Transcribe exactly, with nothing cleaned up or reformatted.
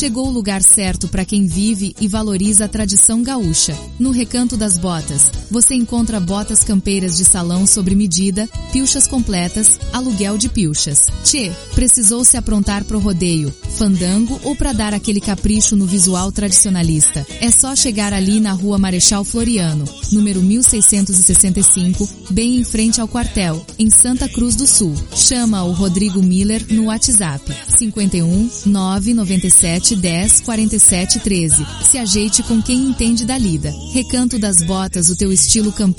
Chegou o lugar certo para quem vive e valoriza a tradição gaúcha. No Recanto das Botas, você encontra botas campeiras de salão sob medida, pilchas completas, aluguel de pilchas. Tchê, precisou se aprontar pro rodeio, fandango ou para dar aquele capricho no visual tradicionalista? É só chegar ali na Rua Marechal Floriano, número mil seiscentos e sessenta e cinco, bem em frente ao quartel, em Santa Cruz do Sul. Chama o Rodrigo Miller no WhatsApp cinquenta e um, nove noventa e sete, dez, quarenta e sete, treze. Se ajeite com quem entende da lida. Recanto das Botas, o teu estilo campeiro